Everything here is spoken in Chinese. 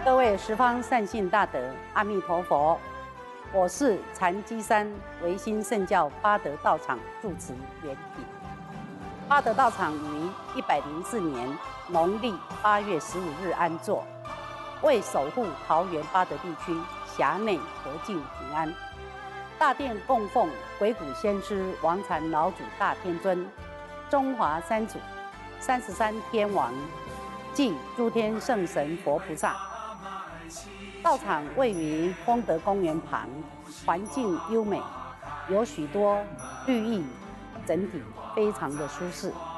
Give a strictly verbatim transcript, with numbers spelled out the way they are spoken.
各位十方善信大德，阿弥陀佛！我是禅机山唯心圣教八德道场住持圆品。八德道场于一百零四年农历八月十五日安座，为守护桃园八德地区辖内和境平安。大殿供奉鬼谷先师王禅老祖大天尊、中华三祖、三十三天王暨诸天圣神佛菩萨。道场位于丰德公园旁，环境优美，有许多绿意，整体非常的舒适。